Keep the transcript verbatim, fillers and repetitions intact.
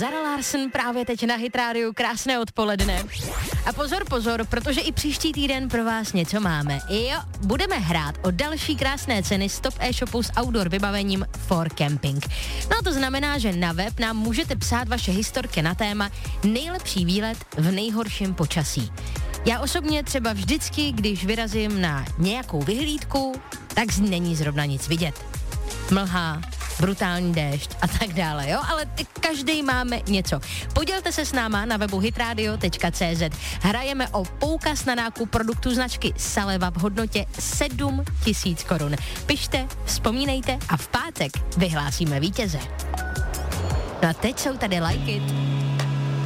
Zara Larsson právě teď na Hit Radio, krásné odpoledne. A pozor, pozor, protože i příští týden pro vás něco máme. Jo, budeme hrát o další krásné ceny z top e-shopu s outdoor vybavením for camping. No a to znamená, že na web nám můžete psát vaše historky na téma nejlepší výlet v nejhorším počasí. Já osobně třeba vždycky, když vyrazím na nějakou vyhlídku, tak z ní není zrovna nic vidět. Mlha, brutální déšť a tak dále, jo? Ale každý máme něco. Podělte se s náma na webu hitradio tečka cé zet. Hrajeme o poukaz na nákup produktů značky Saleva v hodnotě sedm tisíc korun. Pište, vzpomínejte a v pátek vyhlásíme vítěze. No a teď jsou tady Like It.